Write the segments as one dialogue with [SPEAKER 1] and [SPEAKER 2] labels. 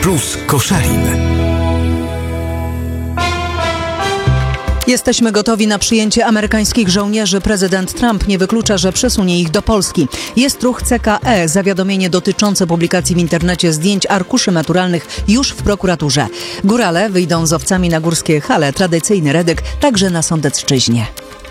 [SPEAKER 1] Plus Koszalin.
[SPEAKER 2] Jesteśmy gotowi na przyjęcie amerykańskich żołnierzy. Prezydent Trump nie wyklucza, że przesunie ich do Polski. Jest ruch CKE. Zawiadomienie dotyczące publikacji w internecie zdjęć arkuszy maturalnych już w prokuraturze. Górale wyjdą z owcami na górskie hale. Tradycyjny redyk także na Sądecczyźnie.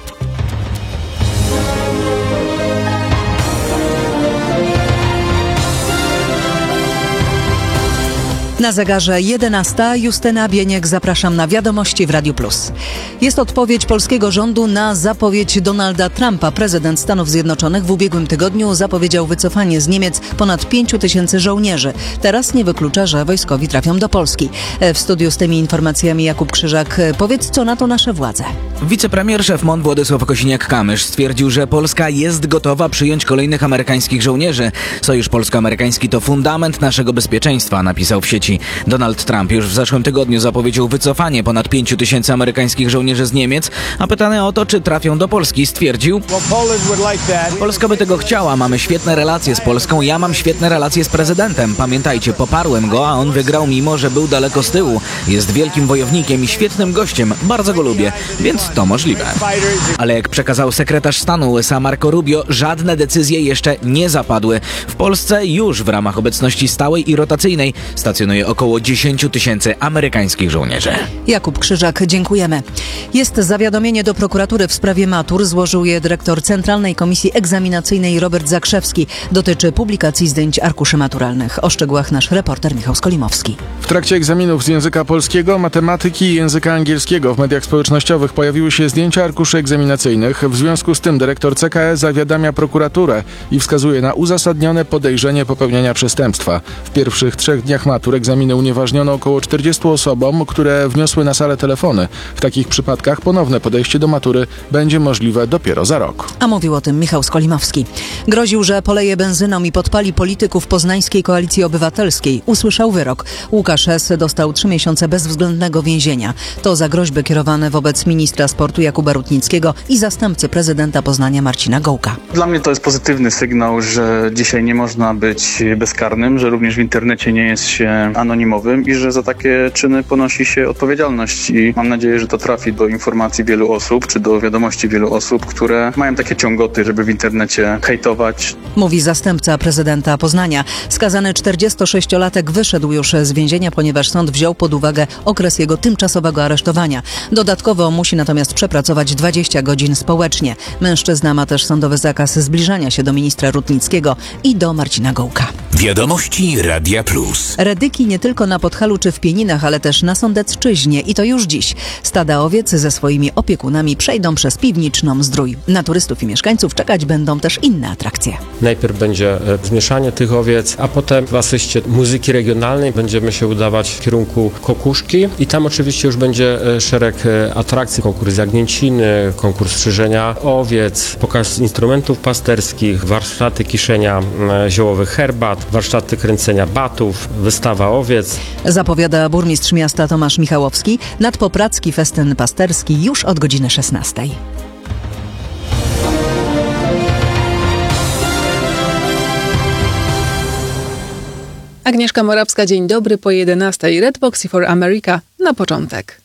[SPEAKER 2] Na zegarze 11. Justyna Bieniek, zapraszam na Wiadomości w Radiu Plus. Jest odpowiedź polskiego rządu na zapowiedź Donalda Trumpa. Prezydent Stanów Zjednoczonych w ubiegłym tygodniu zapowiedział wycofanie z Niemiec ponad 5 000 żołnierzy. Teraz nie wyklucza, że wojskowi trafią do Polski. W studiu z tymi informacjami Jakub Krzyżak. Powiedz, co na to nasze władze.
[SPEAKER 3] Wicepremier szef MON Władysław Kosiniak-Kamysz stwierdził, że Polska jest gotowa przyjąć kolejnych amerykańskich żołnierzy. Sojusz polsko-amerykański to fundament naszego bezpieczeństwa, napisał w sieci. Donald Trump już w zeszłym tygodniu zapowiedział wycofanie ponad 5 000 amerykańskich żołnierzy z Niemiec, a pytany o to, czy trafią do Polski, stwierdził: Polska by tego chciała, mamy świetne relacje z Polską, ja mam świetne relacje z prezydentem. Pamiętajcie, poparłem go, a on wygrał, mimo że był daleko z tyłu. Jest wielkim wojownikiem i świetnym gościem, bardzo go lubię, więc to możliwe. Ale jak przekazał sekretarz stanu USA Marco Rubio, żadne decyzje jeszcze nie zapadły. W Polsce już w ramach obecności stałej i rotacyjnej stacjonuje około 10 000 amerykańskich żołnierzy.
[SPEAKER 2] Jakub Krzyżak, dziękujemy. Jest zawiadomienie do prokuratury w sprawie matur. Złożył je dyrektor Centralnej Komisji Egzaminacyjnej Robert Zakrzewski. Dotyczy publikacji zdjęć arkuszy maturalnych. O szczegółach nasz reporter Michał Skolimowski.
[SPEAKER 4] W trakcie egzaminów z języka polskiego, matematyki i języka angielskiego w mediach społecznościowych pojawiły się zdjęcia arkuszy egzaminacyjnych. W związku z tym dyrektor CKE zawiadamia prokuraturę i wskazuje na uzasadnione podejrzenie popełnienia przestępstwa. W pierwszych 3 dniach matur egzaminy unieważniono około 40 osobom, które wniosły na salę telefony. W takich przypadkach ponowne podejście do matury będzie możliwe dopiero za rok.
[SPEAKER 2] A mówił o tym Michał Skolimowski. Groził, że poleje benzyną i podpali polityków poznańskiej Koalicji Obywatelskiej. Usłyszał wyrok. Łukasz S. dostał 3 miesiące bezwzględnego więzienia. To za groźby kierowane wobec ministra sportu Jakuba Rutnickiego i zastępcy prezydenta Poznania Marcina Gołka.
[SPEAKER 5] Dla mnie to jest pozytywny sygnał, że dzisiaj nie można być bezkarnym, że również w internecie nie jest się anonimowym i że za takie czyny ponosi się odpowiedzialność. I mam nadzieję, że to trafi do informacji wielu osób, czy do wiadomości wielu osób, które mają takie ciągoty, żeby w internecie hejtować.
[SPEAKER 2] Mówi zastępca prezydenta Poznania. Skazany 46-latek wyszedł już z więzienia, ponieważ sąd wziął pod uwagę okres jego tymczasowego aresztowania. Dodatkowo musi natomiast przepracować 20 godzin społecznie. Mężczyzna ma też sądowy zakaz zbliżania się do ministra Rutnickiego i do Marcina Gołka.
[SPEAKER 1] Wiadomości Radia Plus.
[SPEAKER 2] Redyki nie tylko na Podhalu czy w Pieninach, ale też na Sądecczyźnie i to już dziś. Stada owiec ze swoimi opiekunami przejdą przez Piwniczną Zdrój. Na turystów i mieszkańców czekać będą też inne atrakcje.
[SPEAKER 6] Najpierw będzie zmieszanie tych owiec, a potem w asyście muzyki regionalnej będziemy się udawać w kierunku Kokuszki i tam oczywiście już będzie szereg atrakcji, konkurs jagnięciny, konkurs strzyżenia owiec, pokaz instrumentów pasterskich, warsztaty kiszenia ziołowych herbat, warsztaty kręcenia batów, wystawa owiec.
[SPEAKER 2] Zapowiada burmistrz miasta Tomasz Michałowski. Nadpopracki festyn pasterski już od godziny 16.
[SPEAKER 7] Agnieszka Morawska, dzień dobry po 11. Redbox for America na początek.